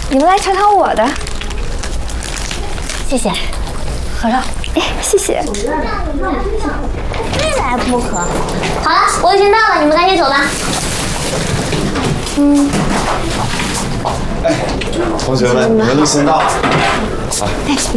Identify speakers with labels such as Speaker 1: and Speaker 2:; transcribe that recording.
Speaker 1: 你们来尝尝我的。
Speaker 2: 谢谢，合照。
Speaker 1: 哎，谢谢。
Speaker 2: 非来不可。好了，我已经到了，你们赶紧走吧。
Speaker 3: 哎，同学们，你们路先到了。
Speaker 1: 哎。